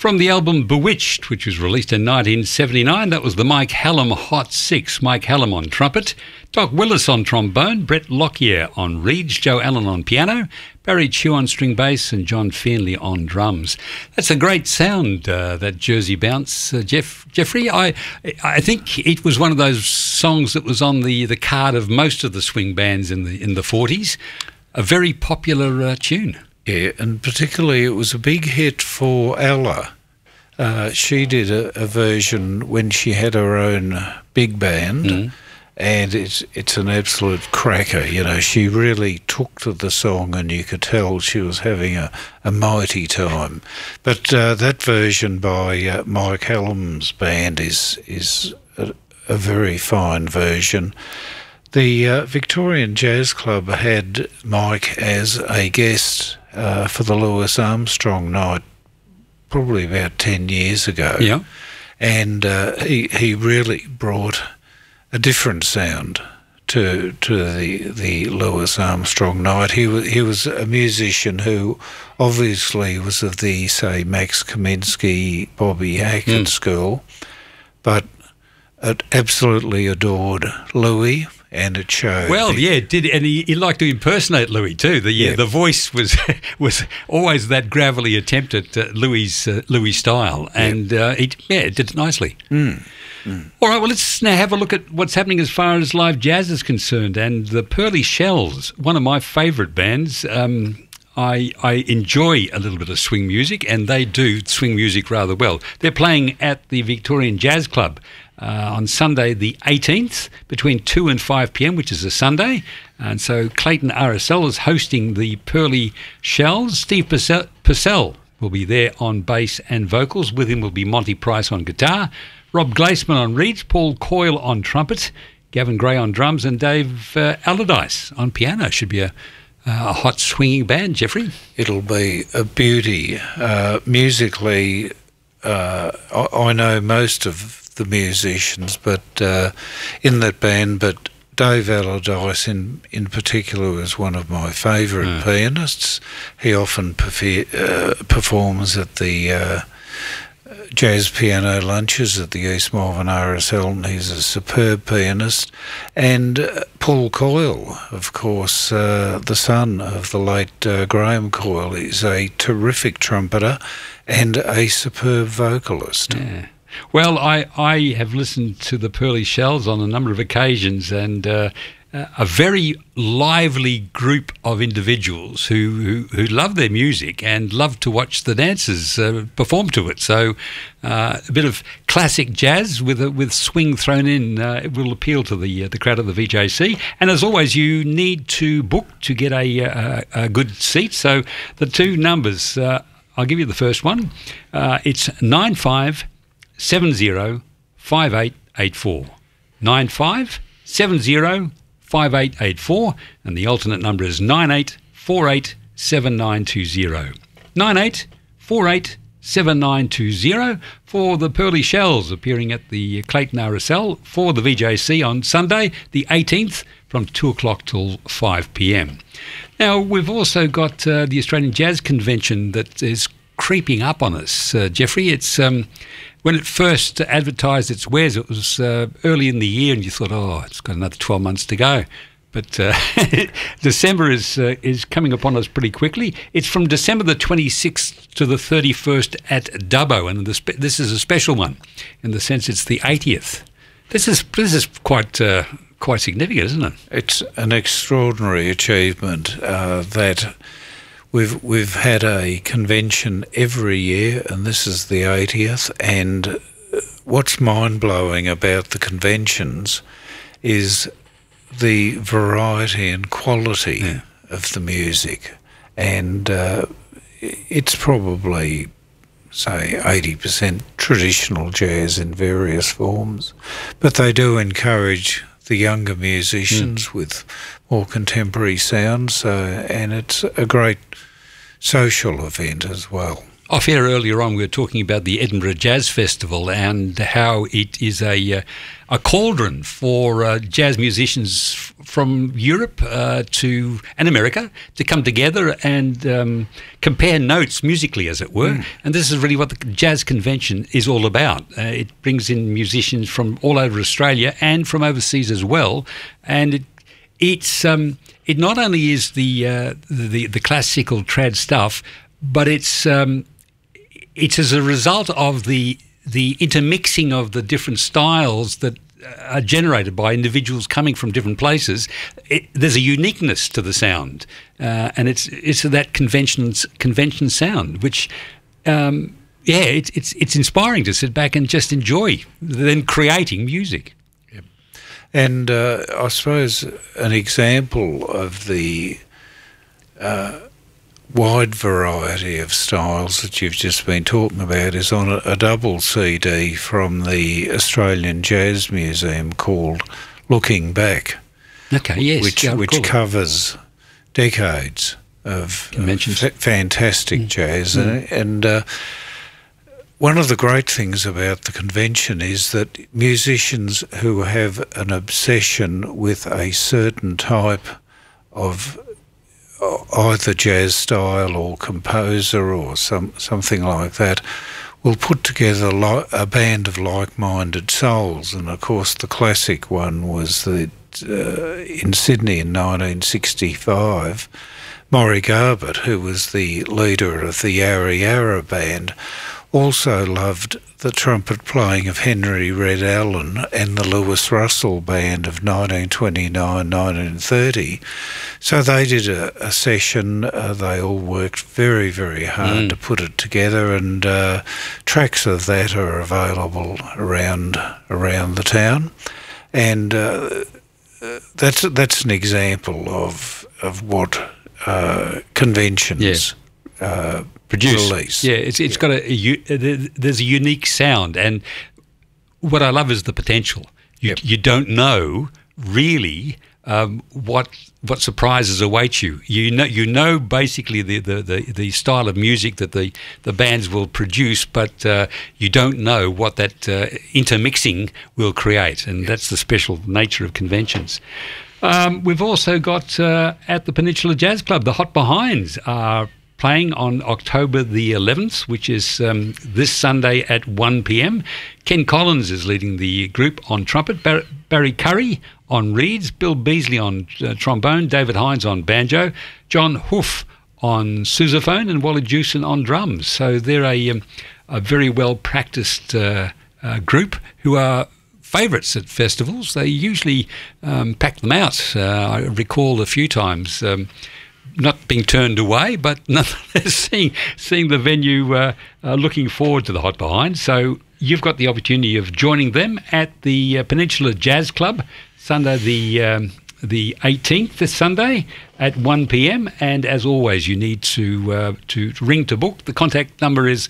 From the album Bewitched, which was released in 1979, that was the Mike Hallam Hot Six. Mike Hallam on trumpet, Doc Willis on trombone, Brett Lockyer on reeds, Joe Allen on piano, Barry Chew on string bass, and John Fearnley on drums. That's a great sound, that Jersey Bounce, Jeffrey. I think it was one of those songs that was on the card of most of the swing bands in the 40s. A very popular tune. Yeah, and particularly it was a big hit for Ella. She did a version when she had her own big band, and it's an absolute cracker. You know, she really took to the song, and you could tell she was having a mighty time. But that version by Mike Hallam's band is a very fine version. The Victorian Jazz Club had Mike as a guest for the Louis Armstrong night probably about 10 years ago. Yeah. And he really brought a different sound to the Louis Armstrong night. He was a musician who obviously was of the, say, Max Kaminsky, Bobby Hackett school, but absolutely adored Louis. And it showed. Well, yeah, did, and he liked to impersonate Louis too. The voice was always that gravelly attempt at Louis' style, and it did it nicely. All right, well, let's now have a look at what's happening as far as live jazz is concerned. And the Pearly Shells, one of my favourite bands. I enjoy a little bit of swing music, and they do swing music rather well. They're playing at the Victorian Jazz Club on Sunday the 18th between 2 and 5 p.m, which is a Sunday. And so Clayton RSL is hosting the Pearly Shells. Steve Purcell will be there on bass and vocals. With him will be Monty Price on guitar, Rob Glaceman on reeds, Paul Coyle on trumpet, Gavin Gray on drums, and Dave Allardyce on piano. Should be a hot swinging band, Jeffrey. It'll be a beauty. Musically, I know most of the musicians, but in that band, but Dave Allardyce in particular was one of my favourite pianists. He often performs at the jazz piano lunches at the East Malvern RSL, and he's a superb pianist. And Paul Coyle, of course, the son of the late Graham Coyle, is a terrific trumpeter and a superb vocalist. Yeah. Well, I have listened to the Pearly Shells on a number of occasions, and a very lively group of individuals who love their music and love to watch the dancers perform to it. So a bit of classic jazz with swing thrown in will appeal to the crowd at the VJC. And as always, you need to book to get a good seat. So the two numbers, I'll give you the first one. It's 95705884. 95705884, and the alternate number is 98487920. 98487920 for the Pearly Shells, appearing at the Clayton RSL for the VJC on Sunday the 18th from 2 o'clock till 5 p.m. Now, we've also got the Australian Jazz Convention that is creeping up on us, Jeffrey. It's when it first advertised its wares, it was early in the year, and you thought, oh, it's got another 12 months to go. But December is coming upon us pretty quickly. It's from December the 26th to the 31st at Dubbo, and this is a special one in the sense it's the 80th. This is quite significant, isn't it? It's an extraordinary achievement that we've had a convention every year, and this is the 80th. And what's mind-blowing about the conventions is the variety and quality of the music. And it's probably, say, 80% traditional jazz in various forms. But they do encourage the younger musicians with more contemporary sounds, and it's a great social event as well. Off air earlier on, we were talking about the Edinburgh Jazz Festival and how it is a cauldron for jazz musicians from Europe and America to come together and compare notes musically, as it were. And this is really what the Jazz Convention is all about. It brings in musicians from all over Australia and from overseas as well. And it not only is the classical trad stuff, but it's as a result of the intermixing of the different styles that are generated by individuals coming from different places. There's a uniqueness to the sound, and it's that convention sound, which it's inspiring to sit back and just enjoy, then creating music. Yep. And I suppose an example of the wide variety of styles that you've just been talking about is on a double CD from the Australian Jazz Museum called Looking Back. Okay, yes. Which covers decades of fantastic jazz. And one of the great things about the convention is that musicians who have an obsession with a certain type of either jazz style or composer or something like that will put together a band of like-minded souls. And of course the classic one was in Sydney in 1965, Morrie Garbett, who was the leader of the Yarra Yarra band, also loved the trumpet playing of Henry Red Allen and the Lewis Russell band of 1929-1930. So they did a session. They all worked very, very hard to put it together, and tracks of that are available around the town. And that's an example of what conventions produce. Release. Yeah, it's got there's a unique sound, and what I love is the potential. You don't know really what surprises await you. You know basically the style of music that the bands will produce, but you don't know what that intermixing will create, and that's the special nature of conventions. We've also got at the Peninsula Jazz Club, the Hot Behinds are playing on October the 11th, which is this Sunday at 1 p.m. Ken Collins is leading the group on trumpet, Barry Curry on reeds, Bill Beasley on trombone, David Hines on banjo, John Hoof on sousaphone, and Wally Jewson on drums. So they're a very well-practiced group who are favourites at festivals. They usually pack them out. I recall a few times not being turned away, but nonetheless seeing the venue looking forward to the Hot Behind. So you've got the opportunity of joining them at the Peninsula Jazz Club, Sunday the 18th, this Sunday at 1 p.m. And as always, you need to ring to book. The contact number is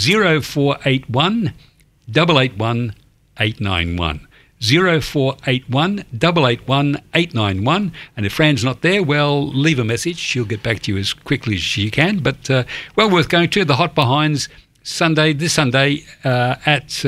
0481 881 891. 0481 881 891, and if Fran's not there, well, leave a message. She'll get back to you as quickly as she can. But well worth going to the Hot Behinds this Sunday at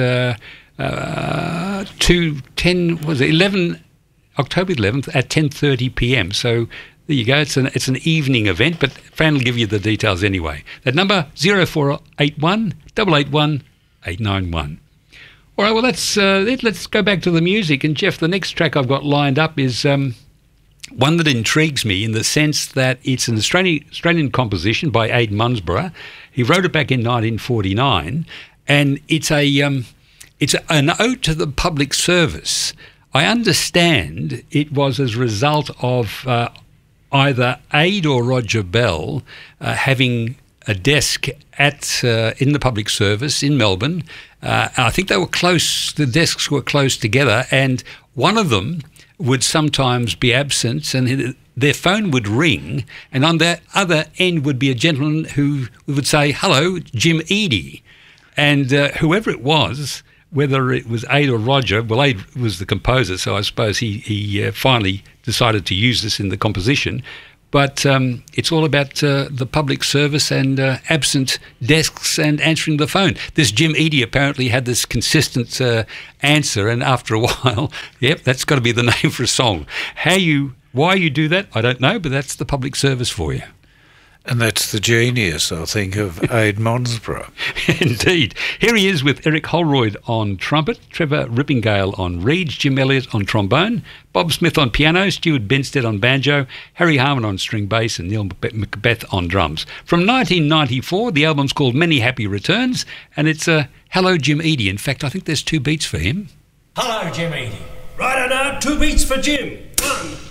11 October 11th at 10:30 p.m. So there you go. It's an evening event, but Fran will give you the details anyway. That number 0481 881 891. All right, well, let's go back to the music. And, Jeff, the next track I've got lined up is one that intrigues me in the sense that it's an Australian composition by Aidan Munsborough. He wrote it back in 1949, and it's an ode to the public service. I understand it was as a result of either Aid or Roger Bell having a desk in the public service in Melbourne. I think they were close. The desks were close together, and one of them would sometimes be absent, and their phone would ring, and on the other end would be a gentleman who would say, "Hello, Jim Eadie," and whoever it was, whether it was Aid or Roger, well, Aid was the composer, so I suppose he finally decided to use this in the composition. But it's all about the public service and absent desks and answering the phone. This Jim Eadie apparently had this consistent answer, and after a while, yep, that's got to be the name for a song. Why you do that, I don't know, but that's the public service for you. And that's the genius, I think, of Aid Monsborough. Indeed. Here he is with Eric Holroyd on trumpet, Trevor Rippingale on reeds, Jim Elliott on trombone, Bob Smith on piano, Stuart Benstead on banjo, Harry Harman on string bass, and Neil Macbeth on drums. From 1994, the album's called Many Happy Returns, and it's Hello Jim Eadie. In fact, I think there's 2 beats for him. Hello Jim Eadie. Right now, 2 beats for Jim.